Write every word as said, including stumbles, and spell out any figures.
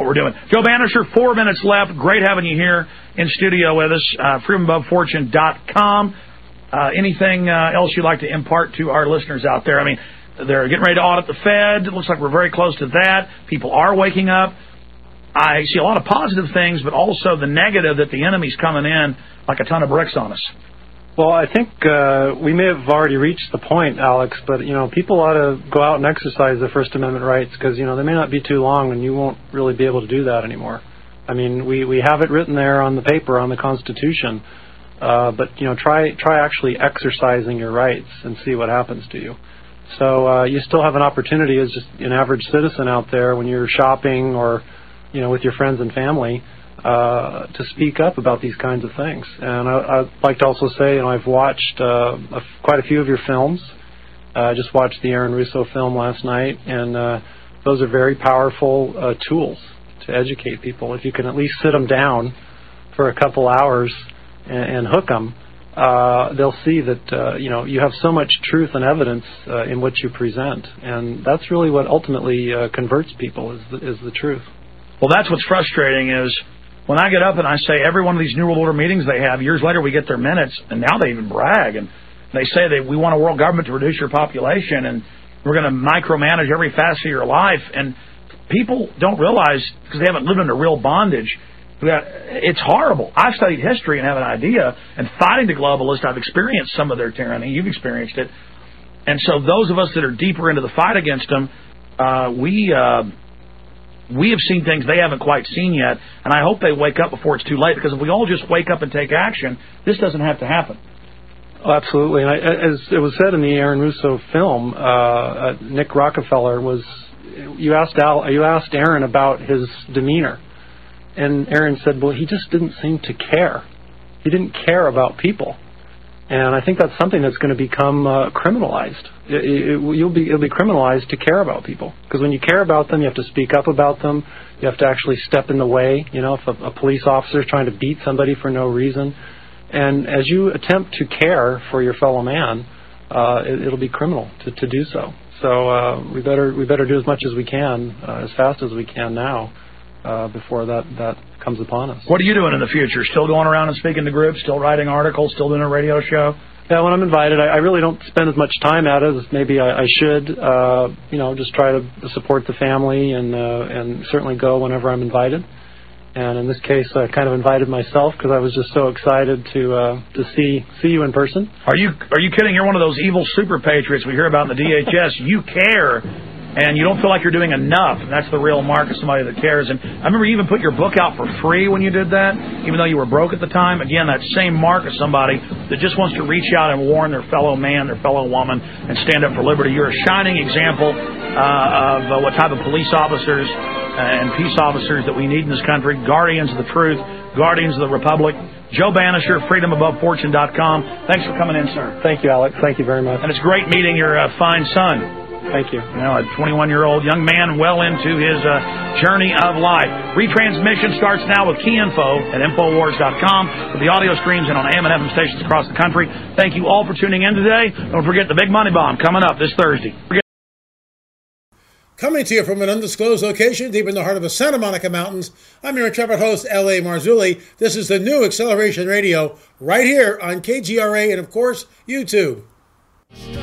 what we're doing. Joe Banisher, four minutes left. Great having you here in studio with us. Uh, freedom above fortune dot com. Uh, anything uh, else you'd like to impart to our listeners out there? I mean, they're getting ready to audit the Fed. It looks like we're very close to that. People are waking up. I see a lot of positive things, but also the negative that the enemy's coming in like a ton of bricks on us. Well, I think uh, we may have already reached the point, Alex, but, you know, people ought to go out and exercise their First Amendment rights because, you know, they may not be too long and you won't really be able to do that anymore. I mean, we, we have it written there on the paper, on the Constitution, uh, but, you know, try try actually exercising your rights and see what happens to you. So uh, you still have an opportunity as just an average citizen out there when you're shopping or, you know, with your friends and family uh, to speak up about these kinds of things. And I, I'd like to also say, you know, I've watched uh, a, quite a few of your films. Uh, I just watched the Aaron Russo film last night, and uh, those are very powerful uh, tools to educate people. If you can at least sit them down for a couple hours and, and hook them, Uh, they'll see that, uh, you know, you have so much truth and evidence uh, in what you present. And that's really what ultimately uh, converts people is the, is the truth. Well, that's what's frustrating is when I get up and I say every one of these New World Order meetings they have, years later we get their minutes, and now they even brag. And they say that we want a world government to reduce your population, and we're going to micromanage every facet of your life. And people don't realize, because they haven't lived under real bondage, it's horrible. I've studied history and have an idea, and fighting the globalists, I've experienced some of their tyranny. You've experienced it. And so those of us that are deeper into the fight against them, uh, we uh, we have seen things they haven't quite seen yet, and I hope they wake up before it's too late, because if we all just wake up and take action, this doesn't have to happen. Oh, absolutely. And I, as it was said in the Aaron Russo film, uh, uh, Nick Rockefeller was, you asked Al, you asked Aaron about his demeanor. And Aaron said, well, he just didn't seem to care. He didn't care about people. And I think that's something that's going to become uh, criminalized. It, it, you'll be, it'll be criminalized to care about people. Because when you care about them, you have to speak up about them. You have to actually step in the way. You know, if a, a police officer is trying to beat somebody for no reason. And as you attempt to care for your fellow man, uh, it, it'll be criminal to, to do so. So uh, we better we better do as much as we can, uh, as fast as we can now. Uh, before that, that comes upon us. What are you doing in the future? Still going around and speaking to groups, still writing articles, still doing a radio show? Yeah, when I'm invited, I, I really don't spend as much time at it as maybe I, I should. Uh, you know, just try to support the family and uh, and certainly go whenever I'm invited. And in this case, I kind of invited myself because I was just so excited to uh, to see see you in person. Are you are you kidding? You're one of those evil super patriots we hear about in the D H S. You care. And you don't feel like you're doing enough. And that's the real mark of somebody that cares. And I remember you even put your book out for free when you did that, even though you were broke at the time. Again, that same mark of somebody that just wants to reach out and warn their fellow man, their fellow woman, and stand up for liberty. You're a shining example uh, of uh, what type of police officers uh, and peace officers that we need in this country. Guardians of the truth, guardians of the republic. Joe Banisher, freedom above fortune dot com. Thanks for coming in, sir. Thank you, Alex. Thank you very much. And it's great meeting your uh, fine son. Thank you. You know, a twenty-one-year-old young man well into his uh, journey of life. Retransmission starts now with key info at infowars dot com for the audio streams and on A M and F M stations across the country. Thank you all for tuning in today. Don't forget the Big Money Bomb coming up this Thursday. Forget- Coming to you from an undisclosed location deep in the heart of the Santa Monica Mountains, I'm your intrepid host, L A. Marzulli. This is the new Acceleration Radio right here on K G R A and, of course, YouTube.